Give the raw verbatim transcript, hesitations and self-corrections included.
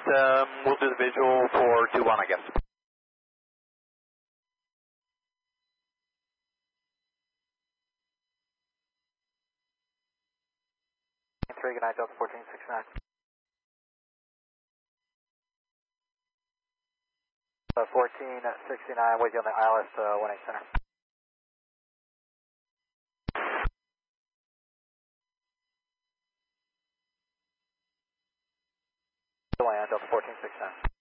um, we'll do the visual for two one, I guess. three, good night, Delta fourteen sixty-nine. Uh, fourteen sixty-nine, with you on the I L S uh, one eight center. Land, Delta fourteen sixty-nine.